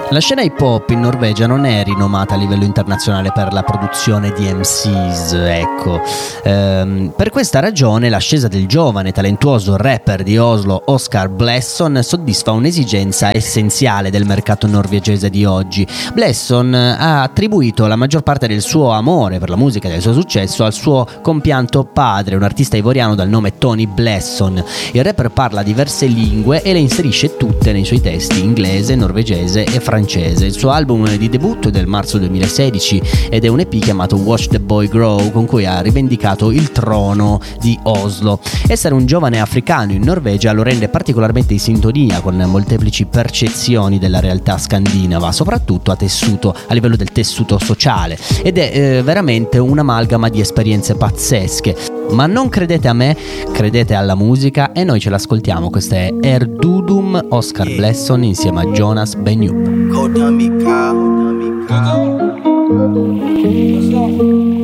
La scena hip hop in Norvegia non è rinomata a livello internazionale per la produzione di MCs, ecco. Per questa ragione l'ascesa del giovane talentuoso rapper di Oslo Oscar Blesson soddisfa un'esigenza essenziale del mercato norvegese di oggi. Blesson ha attribuito la maggior parte del suo amore per la musica e del suo successo al suo compianto padre, un artista ivoriano dal nome Tony Blesson. Il rapper parla diverse lingue e le inserisce tutte nei suoi testi: inglese, norvegese e francese. Il suo album di debutto è del marzo 2016 ed è un EP chiamato Watch the Boy Grow, con cui ha rivendicato il trono di Oslo. Essere un giovane africano in Norvegia lo rende particolarmente in sintonia con molteplici percezioni della realtà scandinava, soprattutto a livello del tessuto sociale, ed è veramente un'amalgama di esperienze pazzesche. Ma non credete a me, credete alla musica, e noi ce l'ascoltiamo. Questa è Erdudum, Oscar Blesson insieme a Jonas Benyup.